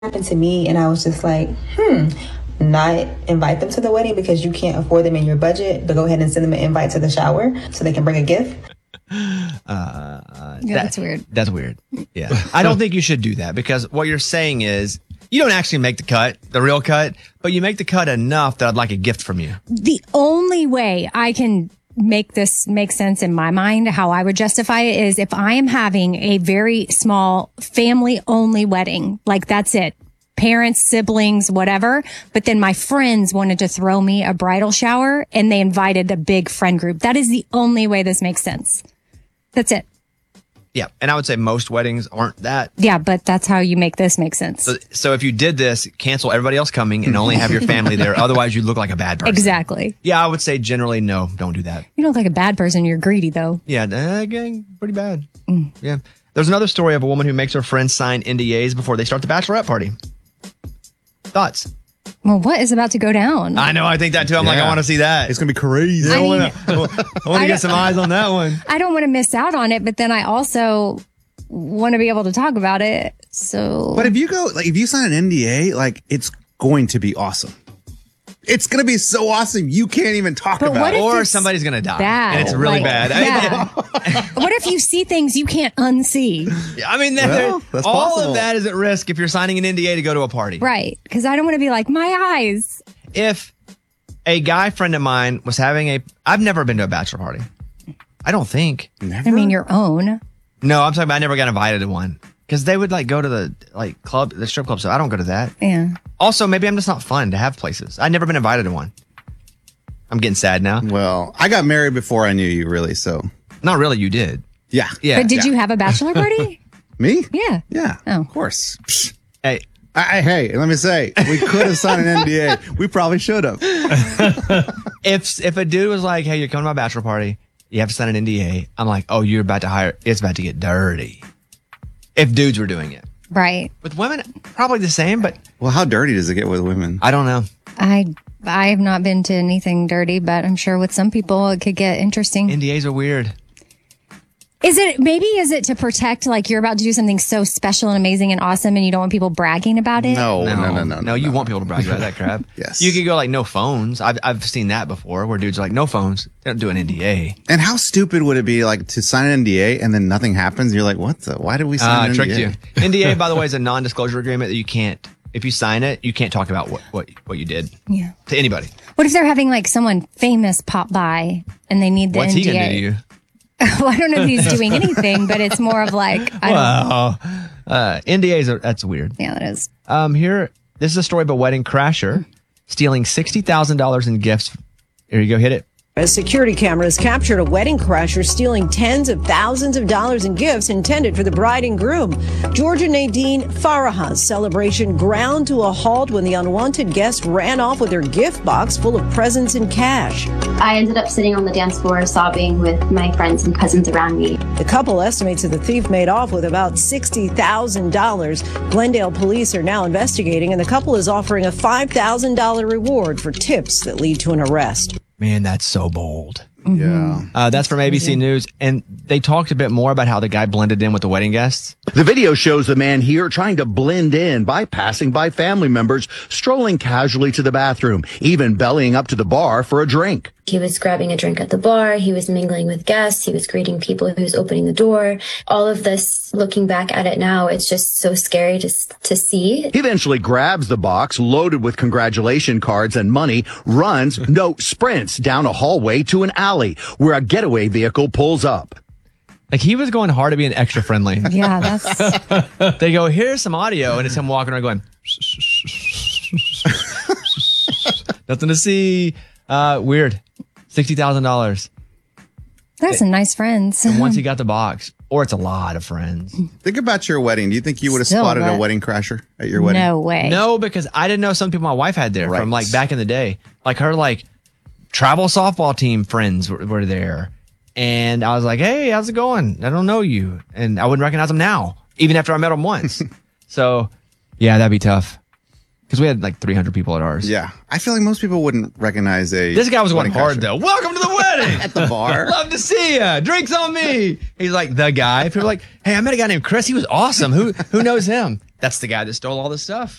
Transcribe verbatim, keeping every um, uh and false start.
happened to me, and I was just like, hmm, not invite them to the wedding because you can't afford them in your budget, but go ahead and send them an invite to the shower so they can bring a gift. Uh, uh, Yeah, that- that's weird. That's weird. Yeah. I don't think you should do that because what you're saying is you don't actually make the cut, the real cut, but you make the cut enough that I'd like a gift from you. The only way I can make this make sense in my mind, how I would justify it, is if I am having a very small family only wedding, like that's it. Parents, siblings, whatever. But then my friends wanted to throw me a bridal shower and they invited a big friend group. That is the only way this makes sense. That's it. Yeah. And I would say most weddings aren't that. Yeah, but that's how you make this make sense. So, so if you did this, cancel everybody else coming and only have your family there. Otherwise, you look like a bad person. Exactly. Yeah, I would say generally, no, don't do that. You don't look like a bad person. You're greedy, though. Yeah, uh, gang, pretty bad. Mm. Yeah. There's another story of a woman who makes her friends sign N D As before they start the bachelorette party. Thoughts? Well, what is about to go down? I know. I think that too. I'm like, I want to see that. It's going to be crazy. I I mean- want to I want I to get don't- some eyes on that one. I don't want to miss out on it, but then I also want to be able to talk about it. So, But if you go, like, if you sign an N D A, like, it's going to be awesome. It's going to be so awesome. You can't even talk But about what it. if Or it's somebody's going to die. bad? And it's really Like, bad. Yeah. What if you see things you can't unsee? I mean, Well, there- that's all possible. of that is at risk if you're signing an N D A to go to a party. Right. Because I don't want to be like, my eyes. If a guy friend of mine was having a, I've never been to a bachelor party. I don't think. Never? I mean, your own. No, I'm talking about I never got invited to one. Because they would like go to the like club, the strip club. So I don't go to that. Yeah. Also, maybe I'm just not fun to have places. I've never been invited to one. I'm getting sad now. Well, I got married before I knew you, really. So, Not really. You did. yeah. Yeah. But did yeah. you have a bachelor party? Me? Yeah. Yeah. Oh. Of course. Psh. Hey, I, I, hey, let me say, we could have signed an N D A. We probably should have. if if a dude was like, "Hey, you're coming to my bachelor party. You have to sign an N D A." I'm like, "Oh, you're about to hire. It's about to get dirty." If dudes were doing it Right. with women, probably the same. But Well, how dirty does it get with women? I don't know. I I have not been to anything dirty, but I'm sure with some people it could get interesting. N D As are weird. Is it maybe is it to protect like you're about to do something so special and amazing and awesome and you don't want people bragging about it? No, no, no, no, no. No, you want people to brag about that crap. Yes. You could go like no phones. I've I've seen that before where dudes are like no phones. They don't do an N D A. And how stupid would it be, like, to sign an N D A and then nothing happens? And you're like, what the? Why did we sign Ah, an tricked N D A? you. N D A, by the way, is a non-disclosure agreement that you can't. If you sign it, you can't talk about what what what you did Yeah. to anybody. What if they're having like someone famous pop by and they need the What's N D A? he gonna do to you? Well, I don't know if he's doing anything, but it's more of like I don't Wow. Uh, N D As are that's weird. Yeah, that is. Um, here, this is a story of a wedding crasher stealing sixty thousand dollars in gifts. Here you go, hit it. As security cameras captured a wedding crasher stealing tens of thousands of dollars in gifts intended for the bride and groom. Georgia Nadine Farah's celebration ground to a halt when the unwanted guest ran off with her gift box full of presents and cash. I ended up sitting on the dance floor sobbing with my friends and cousins around me. The couple estimates that the thief made off with about sixty thousand dollars. Glendale police are now investigating, and the couple is offering a five thousand dollars reward for tips that lead to an arrest. Man, that's so bold. Yeah. Uh, that's from A B C News, and they talked a bit more about how the guy blended in with the wedding guests. The video shows the man here trying to blend in by passing by family members, strolling casually to the bathroom, even bellying up to the bar for a drink. He was grabbing a drink at the bar. He was mingling with guests. He was greeting people. He was opening the door. All of this, looking back at it now, it's just so scary to, to see. He eventually grabs the box loaded with congratulation cards and money, runs, no, sprints down a hallway to an alley where a getaway vehicle pulls up. Like he was going hard to be an extra friendly. Yeah, that's They go, here's some audio, and it's him walking around going, nothing to see. Uh, weird. sixty thousand dollars. that's some nice friends. And once he got the box, or it's a lot of friends. Think about your wedding. Do you think you would have Still, spotted a but- wedding crasher at your wedding? No way. No, because I didn't know some people my wife had there Right. from like back in the day. Like her like travel softball team friends were, were there. And I was like, hey, how's it going? I don't know you. And I wouldn't recognize them now, even after I met them once. So yeah, that'd be tough. Because we had like three hundred people at ours. Yeah. I feel like most people wouldn't recognize a. This guy was going wedding hard crasher. though. Welcome to the wedding. At the bar. Love to see ya. Drinks on me. He's like the guy. People are like, hey, I met a guy named Chris. He was awesome. Who who knows him? that's the guy that stole all this stuff.